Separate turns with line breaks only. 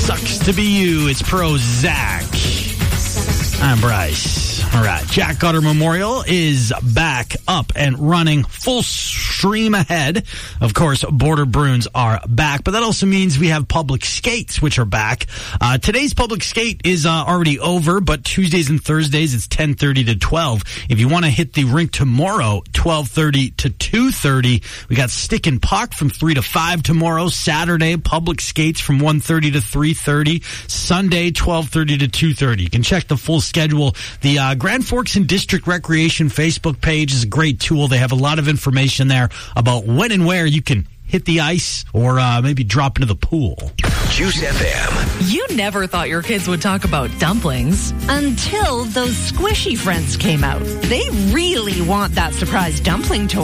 Sucks to be you. It's Prozac. I'm Bryce. All right. Jack Gutter Memorial is back up and running full stream ahead. Of course, Border Bruins are back, but that also means we have public skates, which are back. Today's public skate is already over, but Tuesdays and Thursdays, it's 10:30 to 12. If you want to hit the rink tomorrow, 12:30 to 2:30. We got Stick and Puck from 3 to 5 tomorrow. Saturday, public skates from 1:30 to 3:30. Sunday, 12:30 to 2:30. You can check the full schedule. The Grand Forks and District Recreation Facebook page is a great tool. They have a lot of information there about when and where you can hit the ice or maybe drop into the pool.
Juice FM.
You never thought your kids would talk about dumplings until those squishy friends came out. They really want that surprise dumpling toy.